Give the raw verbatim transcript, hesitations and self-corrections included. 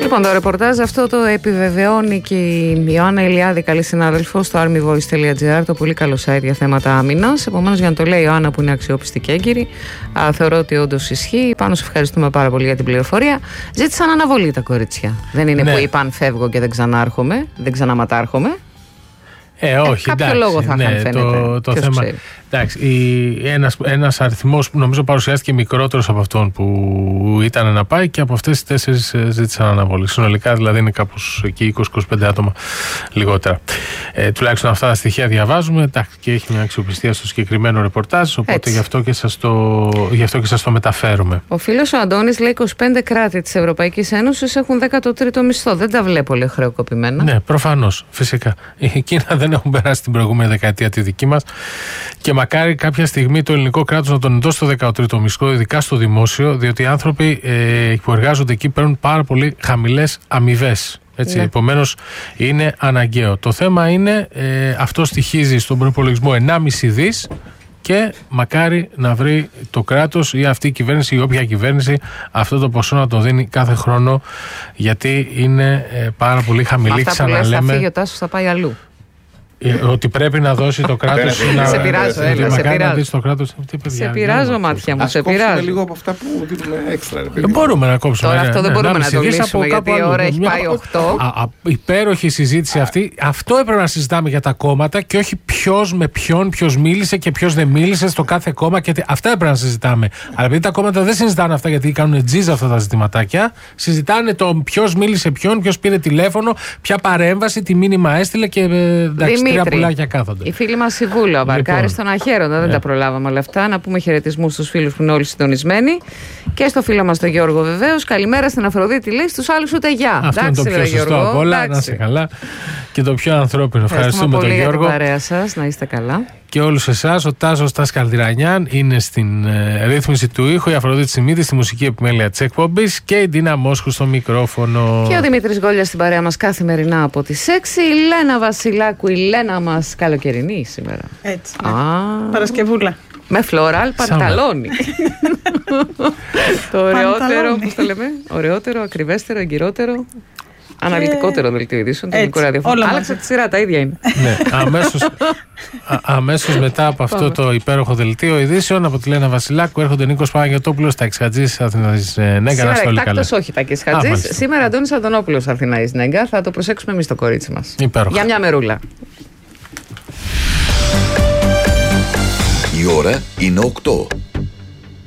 Λοιπόν, το ρεπορτάζ αυτό το επιβεβαιώνει και η Ιωάννα Ηλιάδη, καλή συνάδελφο, στο armyvoice τελεία gr, το πολύ καλό site για θέματα άμυνας. Επομένως, για να το λέει η Ιωάννα, που είναι αξιόπιστη και έγκυρη, α, θεωρώ ότι όντως ισχύει. Πάνω σε ευχαριστούμε πάρα πολύ για την πληροφορία. Ζήτησαν αναβολή τα κορίτσια. Δεν είναι ναι. που είπαν φεύγω και δεν ξανάρχομαι, δεν ξαναματάρχομαι. Ε, όχι, ε, κάποιο εντάξει, λόγο θα είχαν, ναι, φαίνεται. Το, το θέμα, εντάξει, η, ένας, ένας αριθμός που νομίζω παρουσιάστηκε μικρότερος από αυτόν που ήταν να πάει, και από αυτές τις τέσσερις ζήτησαν αναβολή. Συνολικά δηλαδή είναι κάπως εκεί είκοσι με είκοσι πέντε άτομα λιγότερα. Ε, τουλάχιστον αυτά τα στοιχεία διαβάζουμε, εντάξει, και έχει μια αξιοπιστία στο συγκεκριμένο ρεπορτάζ, οπότε γι' αυτό, και σας το, γι' αυτό και σας το μεταφέρουμε. Ο φίλος ο Αντώνης λέει είκοσι πέντε κράτη της Ευρωπαϊκής Ένωσης έχουν δέκατο τρίτο μισθό. Δεν τα βλέπω, λέει, χρεοκοπημένα. Ναι, προφανώς, φυσικά. Η Κίνα δεν έχουν περάσει την προηγούμενη δεκαετία τη δική μας, και μακάρι κάποια στιγμή το ελληνικό κράτος να τον δώσει το δέκατο τρίτο μισθό, ειδικά στο δημόσιο, διότι οι άνθρωποι ε, που εργάζονται εκεί παίρνουν πάρα πολύ χαμηλές αμοιβές. Έτσι, ναι. Επομένως είναι αναγκαίο. Το θέμα είναι, ε, αυτό στοιχίζει στον προϋπολογισμό ενάμιση δις, και μακάρι να βρει το κράτος ή αυτή η κυβέρνηση ή όποια κυβέρνηση αυτό το ποσό να το δίνει κάθε χρόνο, γιατί είναι ε, πάρα πολύ χαμηλή. Αυτά που λες, θα φύγει ο Τάσος, θα πάει αλλού. Ότι πρέπει να δώσει το κράτος. Σε πειράζω, έλα, σε πειράζω. Σε πειράζω, μάτια μου, σε πειράζω. Κόψουμε λίγο από αυτά που δίνουμε έξτρα. Μπορούμε να κόψουμε. Τώρα αυτό δεν μπορούμε να το λύσουμε, γιατί η ώρα έχει πάει οκτώ. Υπέροχη συζήτηση αυτή. Αυτό έπρεπε να συζητάμε για τα κόμματα, και όχι ποιος με ποιον, ποιος μίλησε και ποιος δεν μίλησε στο κάθε κόμμα. Αυτά έπρεπε να συζητάμε. Αλλά επειδή τα κόμματα δεν συζητάνε αυτά, γιατί κάνουν τζίζα αυτά τα ζητηματάκια, συζητάνε το ποιος μίλησε ποιον, ποιος πήρε τηλέφωνο, ποια παρέμβαση, τι μήνυμα έστειλε και εντάξει. Η φίλη μας Σιβούλα, ο Βαρκάρης στον Αχέροντα, δεν yeah. τα προλάβαμε όλα αυτά. Να πούμε χαιρετισμούς στους φίλους που είναι όλοι συντονισμένοι. Και στο φίλο μας τον Γιώργο, βεβαίως. Καλημέρα στην Αφροδίτη, λέει, στους άλλους ούτε γεια. Αυτό εντάξει, είναι το πιο σωστό από όλα. Να είστε καλά. Και το πιο ανθρώπινο. Ευχαριστούμε τον Γιώργο. Για την παρέα σας, να είστε καλά. Και όλους εσάς, ο Τάσος Τάς Καλδυρανιάν είναι στην ε, ρύθμιση του ήχου, η Αφροδίτη Σιμίδη στη μουσική επιμέλεια της εκπομπής και η Ντίνα Μόσχου στο μικρόφωνο. Και ο Δημήτρης Γκόλιας στην παρέα μας καθημερινά από τις έξι. Η Λένα Βασιλάκου, η Λένα μας καλοκαιρινή σήμερα. Έτσι. Ναι. Α, Παρασκευούλα. Με φλωράλ πανταλόνι. Το ωραιότερο, πώς το λέμε, ωραιότερο, ακριβέστερο, εγκυρότερο. Αναλυτικότερο δελτίο ειδήσεων. Άλλαξε τη σειρά, τα ίδια είναι. Ναι, αμέσως, α, αμέσως μετά από αυτό Πάμε. το υπέροχο δελτίο ειδήσεων από τη Λένα Βασιλάκου έρχονται Νίκος Παναγιωτόπουλος, Τάκης Χατζής, Αθηναής Νέγκα. Σήμερα εκτάκτως όχι Τάκης Χατζής. Σήμερα Αντώνης Αντωνόπουλος, Αθηναής Νέγκα. Θα το προσέξουμε εμείς το κορίτσι μας. Υπέροχο. Για μια μερούλα. Η ώρα είναι οκτώ.